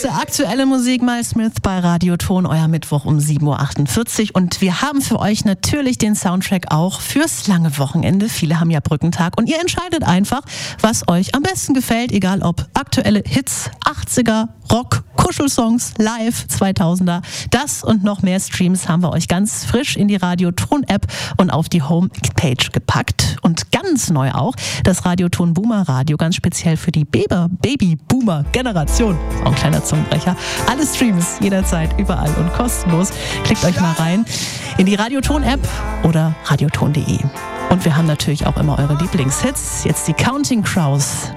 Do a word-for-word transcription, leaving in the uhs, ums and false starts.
beste aktuelle Musik, Miles Smith bei Radioton, euer Mittwoch um sieben Uhr achtundvierzig. Und wir haben für euch natürlich den Soundtrack auch fürs lange Wochenende. Viele haben ja Brückentag und ihr entscheidet einfach, was euch am besten gefällt, egal ob aktuelle Hits, achtziger, Rock, Kuschelsongs, Live, zweitausender. Das und noch mehr Streams haben wir euch ganz frisch in die Radioton-App und auf die Homepage gepackt. Und ganz neu auch das Radioton Boomer Radio, ganz speziell für die Baby-Boomer-Generation. Auch ein kleiner Zungenbrecher. Alle Streams jederzeit, überall und kostenlos. Klickt euch mal rein in die Radioton-App oder radioton punkt de. Und wir haben natürlich auch immer eure Lieblingshits. Jetzt die Counting Crows.